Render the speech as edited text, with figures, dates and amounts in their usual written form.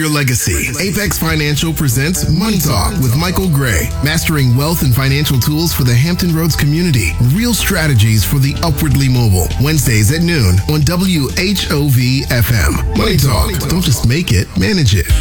Your legacy. Apex Financial presents Money Talk with Michael Gray, mastering wealth and financial tools for the Hampton Roads community. Real strategies for the upwardly mobile. Wednesdays at noon on WHOV FM. Money Talk. Don't just make it, manage it.